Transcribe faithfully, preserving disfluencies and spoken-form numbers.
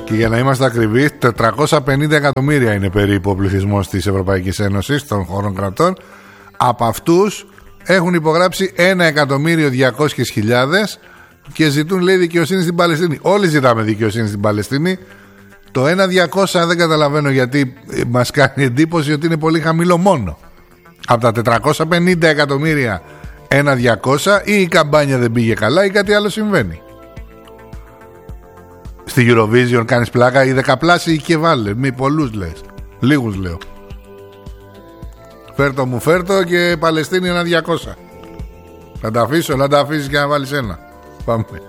Και για να είμαστε ακριβείς, τετρακόσια πενήντα εκατομμύρια είναι περίπου ο πληθυσμός της Ευρωπαϊκής Ένωσης, των χωρών κρατών. Από αυτούς έχουν υπογράψει ένα εκατομμύριο διακόσιες χιλιάδες και ζητούν, λέει, δικαιοσύνη στην Παλαιστίνη. Όλοι ζητάμε δικαιοσύνη στην Παλαιστίνη. Το ένα διακόσια δεν καταλαβαίνω γιατί μας κάνει εντύπωση ότι είναι πολύ χαμηλό μόνο. Από τα τετρακόσια πενήντα εκατομμύρια ένα διακόσια, ή η καμπάνια δεν πήγε καλά ή κάτι άλλο συμβαίνει. Στη Eurovision κάνεις πλάκα, οι δεκαπλάσιοι και βάλε. Μη πολλούς λες, λίγους λέω. Φέρτο μου φέρτο και Παλαιστίνη ένα διακόσια. Θα τα αφήσω, να τα αφήσεις και να βάλεις ένα. Πάμε.